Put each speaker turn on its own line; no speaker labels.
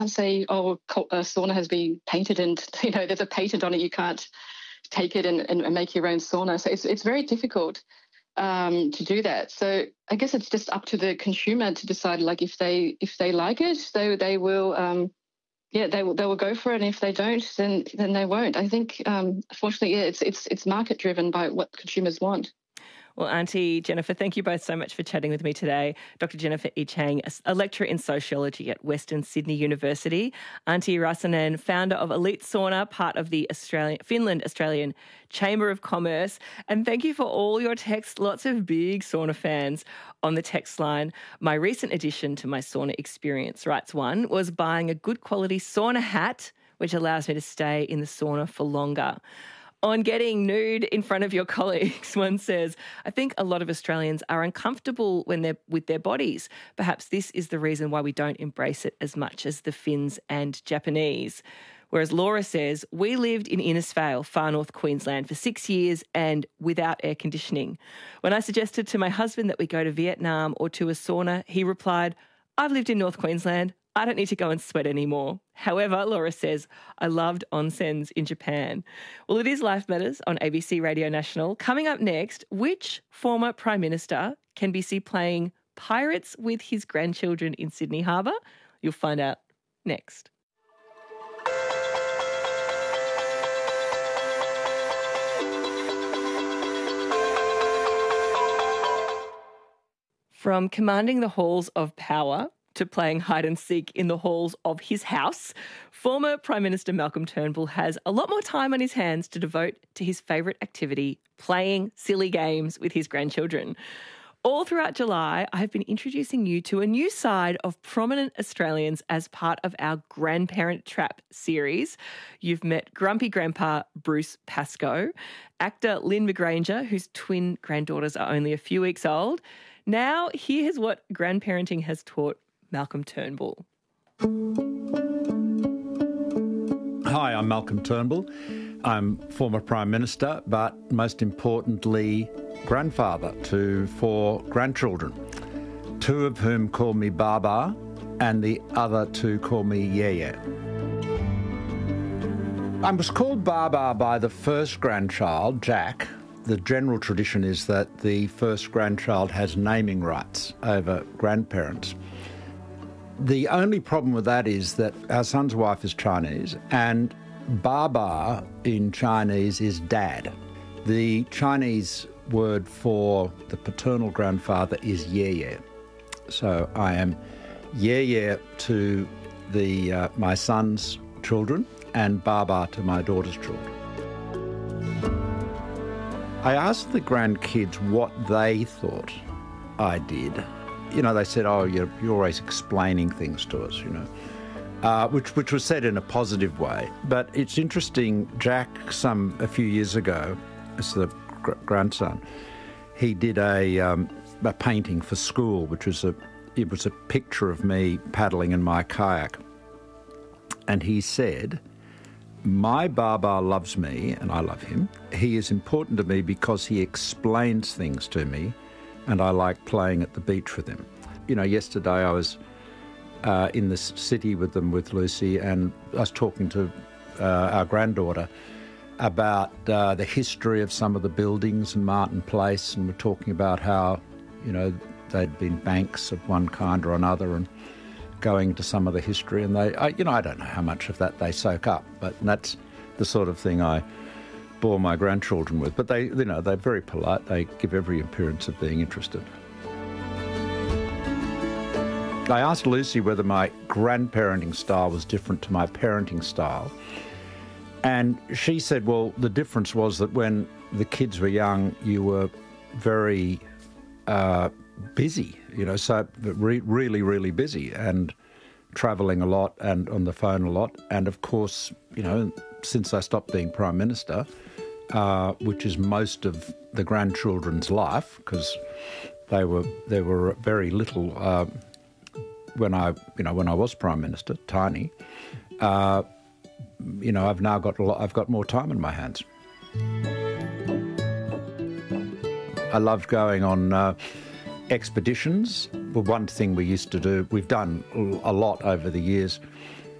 say, a sauna has been painted and, there's a patent on it. You can't take it and make your own sauna. So it's very difficult to do that. So I guess it's just up to the consumer to decide, like, if they like it, so they will, they will go for it. And if they don't, then they won't. I think, unfortunately, it's market driven by what consumers want.
Well, Auntie Jennifer, thank you both so much for chatting with me today. Dr. Jennifer E. Chang, a lecturer in sociology at Western Sydney University. Antti Räsänen, founder of Elite Sauna, part of the Finland Australian Chamber of Commerce. And thank you for all your texts. Lots of big sauna fans on the text line. My recent addition to my sauna experience, writes one, was buying a good quality sauna hat, which allows me to stay in the sauna for longer. On getting nude in front of your colleagues, one says, I think a lot of Australians are uncomfortable when they're with their bodies. Perhaps this is the reason why we don't embrace it as much as the Finns and Japanese. Whereas Laura says, we lived in Innisfail, far north Queensland, for 6 years and without air conditioning. When I suggested to my husband that we go to Vietnam or to a sauna, he replied, I've lived in North Queensland. I don't need to go and sweat anymore. However, Laura says, I loved onsens in Japan. Well, it is Life Matters on ABC Radio National. Coming up next, which former Prime Minister can be seen playing pirates with his grandchildren in Sydney Harbour? You'll find out next. From commanding the halls of power to playing hide and seek in the halls of his house, former Prime Minister Malcolm Turnbull has a lot more time on his hands to devote to his favourite activity, playing silly games with his grandchildren. All throughout July, I have been introducing you to a new side of prominent Australians as part of our Grandparent Trap series. You've met grumpy grandpa Bruce Pascoe, actor Lynn McGranger, whose twin granddaughters are only a few weeks old. Now, here's what grandparenting has taught Malcolm Turnbull.
Hi, I'm Malcolm Turnbull. I'm former Prime Minister, but most importantly, grandfather to 4 grandchildren, 2 of whom call me Baba and the other 2 call me Yeye. I was called Baba by the first grandchild, Jack. The general tradition is that the first grandchild has naming rights over grandparents. The only problem with that is that our son's wife is Chinese and Baba in Chinese is dad. The Chinese word for the paternal grandfather is Yeye. So I am Yeye to my son's children and Baba to my daughter's children. I asked the grandkids what they thought I did. They said, oh, you're always explaining things to us, which was said in a positive way. But it's interesting, Jack, a few years ago, as the grandson, he did a painting for school, which was it was a picture of me paddling in my kayak. And he said, my Baba loves me and I love him. He is important to me because he explains things to me and I like playing at the beach with him. Yesterday I was in the city with them, with Lucy, and I was talking to our granddaughter about the history of some of the buildings in Martin Place, and we're talking about how, they'd been banks of one kind or another and going to some of the history, and I don't know how much of that they soak up, but that's the sort of thing I bore my grandchildren with. But they're very polite. They give every appearance of being interested. I asked Lucy whether my grandparenting style was different to my parenting style, and she said, well, the difference was that when the kids were young, you were very busy, so really, really busy and travelling a lot and on the phone a lot. And of course, since I stopped being Prime Minister, which is most of the grandchildren's life, because there were very little when I was Prime Minister, tiny. I've now got more time in my hands. I love going on expeditions. Well, one thing we used to do, we've done a lot over the years,